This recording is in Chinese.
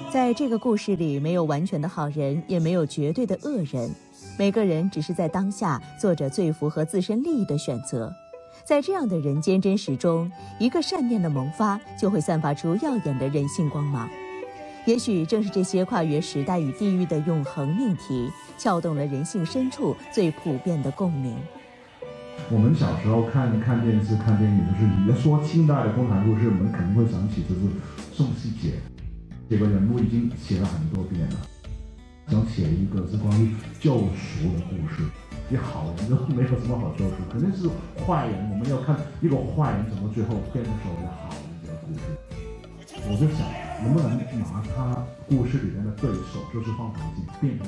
在这个故事里，没有完全的好人，也没有绝对的恶人，每个人只是在当下做着最符合自身利益的选择。在这样的人间真实中，一个善念的萌发，就会散发出耀眼的人性光芒。也许正是这些跨越时代与地域的永恒命题，撬动了人性深处最普遍的共鸣。 我们小时候看电视、看电影，就是你要说近代的共产故事，我们肯定会想起就是宋希杰，这个人物已经写了很多遍了。想写一个是关于救赎的故事，你好人都没有什么好救赎，肯定是坏人。我们要看一个坏人怎么最后变成所谓的好人这个故事。我就想，能不能拿他故事里面的对手，就是放大镜变成